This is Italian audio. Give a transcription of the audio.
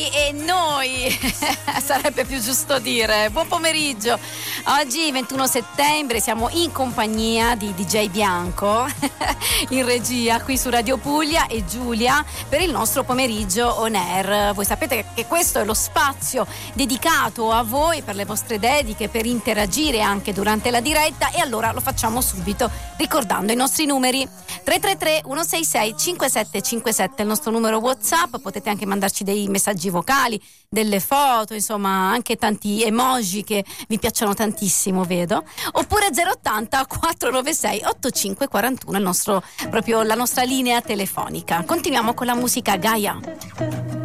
voi e noi, sarebbe più giusto dire. Buon pomeriggio. Oggi 21 settembre siamo in compagnia di DJ Bianco in regia qui su Radio Puglia e Giulia per il nostro pomeriggio on air. Voi sapete che questo è lo spazio dedicato a voi per le vostre dediche, per interagire anche durante la diretta, e allora lo facciamo subito ricordando i nostri numeri. 333 166 5757 il nostro numero WhatsApp, potete anche mandarci dei messaggi vocali, delle foto, insomma anche tanti emoji che vi piacciono tantissimo, vedo, oppure 080 496 8541 il nostro, proprio la nostra linea telefonica. Continuiamo con la musica Gaia.